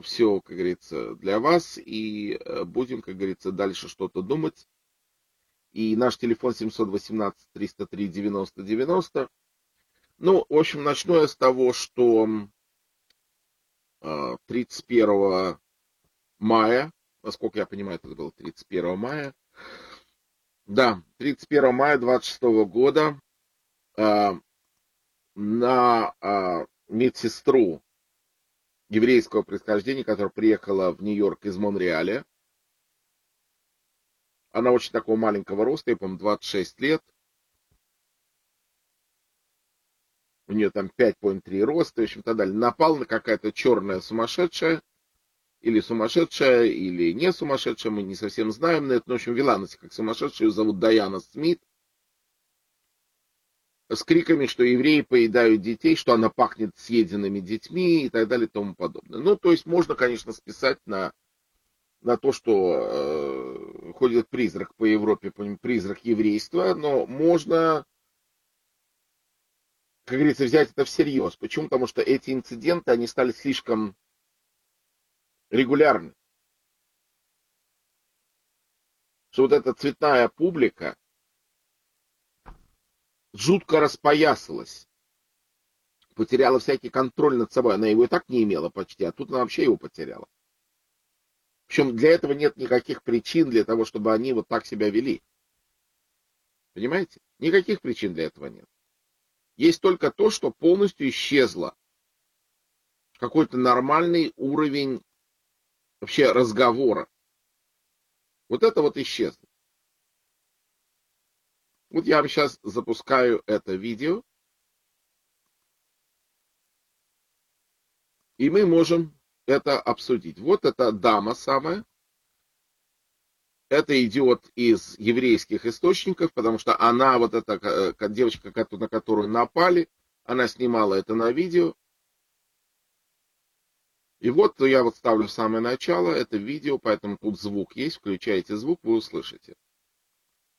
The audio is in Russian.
все, как говорится, для вас, и будем, как говорится, дальше что-то думать. И наш телефон 718-303-90-90. Ну, в общем, начну я с того, что 31 мая, насколько я понимаю, это было 31 мая, да, 31 мая 26 года на медсестру еврейского происхождения, которая приехала в Нью-Йорк из Монреаля. Она очень такого маленького роста, я помню, 26 лет. У нее там 5,3 роста, в общем, так далее. Напала на какая-то черная сумасшедшая, или не сумасшедшая, мы не совсем знаем, но это, в общем, вела она себя как сумасшедшая, ее зовут Дайана Смит, с криками, что евреи поедают детей, что она пахнет съеденными детьми и так далее и тому подобное. Ну, то есть можно, конечно, списать на то, что ходит призрак по Европе, призрак еврейства, но можно, как говорится, взять это всерьез. Почему? Потому что эти инциденты, они стали слишком регулярны. Что вот эта цветная публика жутко распоясалась, потеряла всякий контроль над собой. Она его и так не имела почти, а тут она вообще его потеряла. Причем для этого нет никаких причин для того, чтобы они вот так себя вели. Понимаете? Никаких причин для этого нет. Есть только то, что полностью исчезло какой-то нормальный уровень вообще разговора. Вот это вот исчезло. Вот я вам сейчас запускаю это видео. И мы можем это обсудить. Вот эта дама самая. Это идет из еврейских источников, потому что она, вот эта девочка, на которую напали, она снимала это на видео. И вот я вот ставлю в самое начало это видео, поэтому тут звук есть, включаете звук, вы услышите.